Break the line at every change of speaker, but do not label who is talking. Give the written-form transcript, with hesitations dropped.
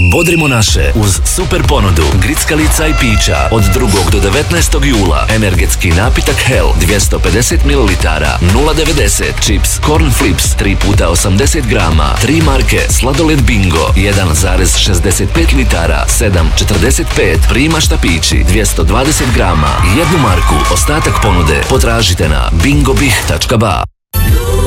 Bodrimo naše uz super ponudu grickalica i pića od 2. do 19. jula. Energetski napitak Hell 250 ml 0,90, čips Corn Flips 3 puta 80 grama, 3 marke sladoled Bingo 1,65 litara 7,45, Prima štapići 220 grama, 1 marku. Ostatak ponude potražite na bingobih.ba.